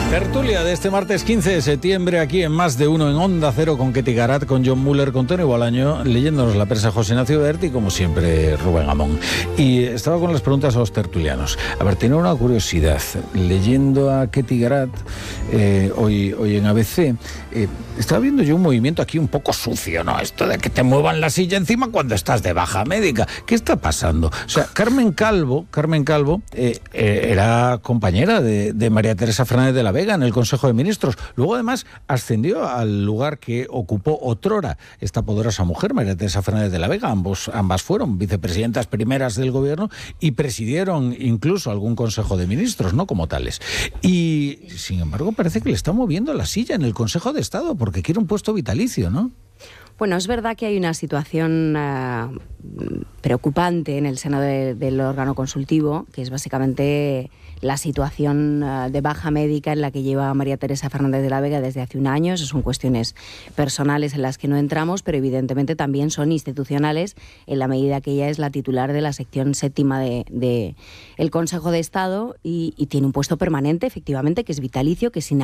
Tertulia de este martes 15 de septiembre aquí en Más de Uno en Onda Cero con Ketty Garat, con John Muller, con Tony Bolaño, leyéndonos la prensa José Ignacio Berti y como siempre Rubén Amón. Y estaba con las preguntas a los tertulianos. A ver, tenía una curiosidad. Leyendo a Ketty Garat hoy en ABC, estaba viendo yo un movimiento aquí un poco sucio, ¿no? Esto de que te muevan la silla encima cuando estás de baja médica. ¿Qué está pasando? O sea, Carmen Calvo era compañera de María Teresa Fernández de la Vega en el Consejo de Ministros. Luego, además, ascendió al lugar que ocupó otrora esta poderosa mujer, María Teresa Fernández de la Vega. Ambas fueron vicepresidentas primeras del gobierno y presidieron incluso algún Consejo de Ministros, ¿no? Como tales. Y, sin embargo, parece que le está moviendo la silla en el Consejo de Estado porque quiere un puesto vitalicio, ¿no? Bueno, es verdad que hay una situación preocupante en el seno del órgano consultivo, que es básicamente la situación de baja médica en la que lleva María Teresa Fernández de la Vega desde hace un año. Esas son cuestiones personales en las que no entramos, pero evidentemente también son institucionales en la medida que ella es la titular de la sección séptima del Consejo de Estado y tiene un puesto permanente, efectivamente, que es vitalicio, que es